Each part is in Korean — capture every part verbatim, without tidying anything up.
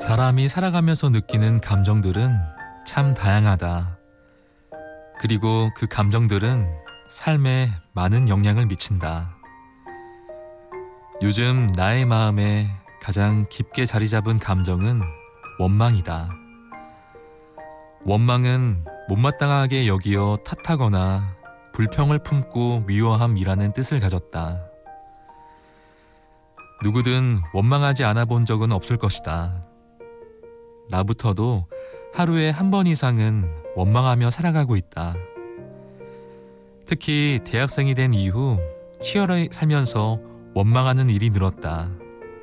사람이 살아가면서 느끼는 감정들은 참 다양하다. 그리고 그 감정들은 삶에 많은 영향을 미친다. 요즘 나의 마음에 가장 깊게 자리 잡은 감정은 원망이다. 원망은 못마땅하게 여기어 탓하거나 불평을 품고 미워함이라는 뜻을 가졌다. 누구든 원망하지 않아 본 적은 없을 것이다. 나부터도 하루에 한 번 이상은 원망하며 살아가고 있다. 특히 대학생이 된 이후 치열하게 살면서 원망하는 일이 늘었다.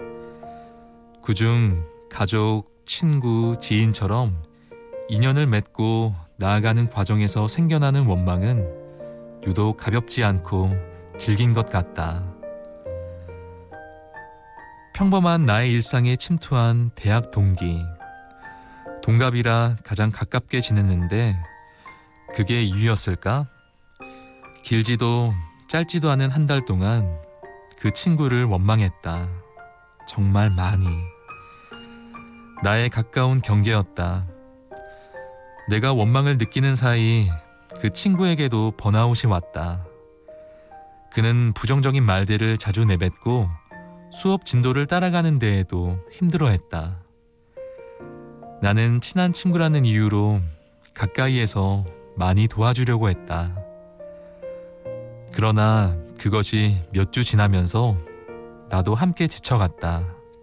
그중 가족, 친구, 지인처럼 인연을 맺고 나아가는 과정에서 생겨나는 원망은 유독 가볍지 않고 질긴 것 같다. 평범한 나의 일상에 침투한 대학 동기. 동갑이라 가장 가깝게 지냈는데 그게 이유였을까? 길지도 짧지도 않은 한 달 동안 그 친구를 원망했다. 정말 많이. 나의 가까운 경계였다. 내가 원망을 느끼는 사이 그 친구에게도 번아웃이 왔다. 그는 부정적인 말들을 자주 내뱉고 수업 진도를 따라가는 데에도 힘들어했다. 나는 친한 친구라는 이유로 가까이에서 많이 도와주려고 했다. 그러나 그것이 몇 주 지나면서 나도 함께 지쳐갔다.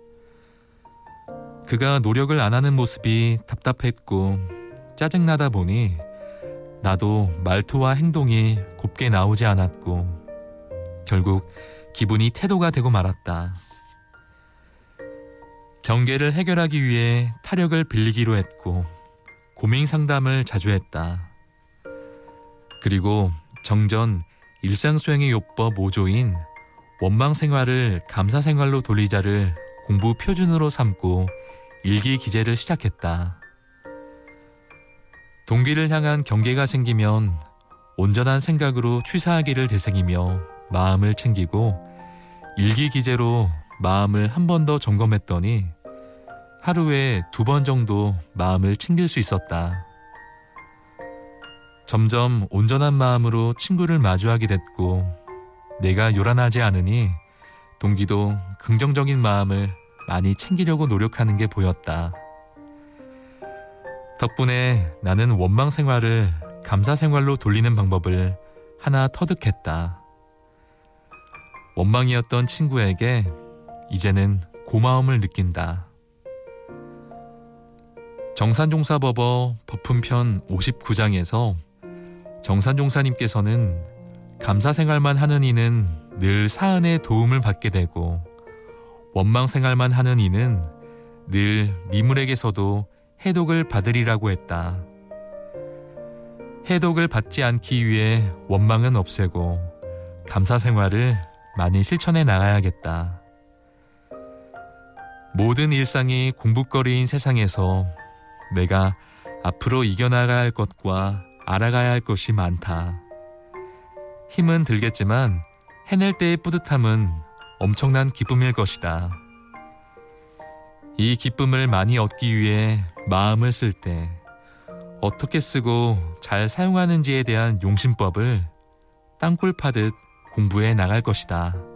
그가 노력을 안 하는 모습이 답답했고 짜증나다 보니 나도 말투와 행동이 곱게 나오지 않았고 결국 기분이 태도가 되고 말았다. 경계를 해결하기 위해 타력을 빌리기로 했고 고민 상담을 자주 했다. 그리고 정전 일상수행의 요법 오 조인 원망생활을 감사생활로 돌리자를 공부 표준으로 삼고 일기 기재를 시작했다. 동기를 향한 경계가 생기면 온전한 생각으로 취사하기를 되새기며 마음을 챙기고 일기 기재로 마음을 한 번 더 점검했더니 하루에 두 번 정도 마음을 챙길 수 있었다. 점점 온전한 마음으로 친구를 마주하게 됐고 내가 요란하지 않으니 동기도 긍정적인 마음을 많이 챙기려고 노력하는 게 보였다. 덕분에 나는 원망 생활을 감사 생활로 돌리는 방법을 하나 터득했다. 원망이었던 친구에게 이제는 고마움을 느낀다. 정산종사법어 법훈편 오십구 장에서 정산종사님께서는 감사생활만 하는 이는 늘 사은의 도움을 받게 되고 원망생활만 하는 이는 늘 미물에게서도 해독을 받으리라고 했다. 해독을 받지 않기 위해 원망은 없애고 감사생활을 많이 실천해 나가야겠다. 모든 일상이 공부거리인 세상에서 내가 앞으로 이겨나가야 할 것과 알아가야 할 것이 많다. 힘은 들겠지만 해낼 때의 뿌듯함은 엄청난 기쁨일 것이다. 이 기쁨을 많이 얻기 위해 마음을 쓸 때 어떻게 쓰고 잘 사용하는지에 대한 용심법을 땅굴 파듯 공부해 나갈 것이다.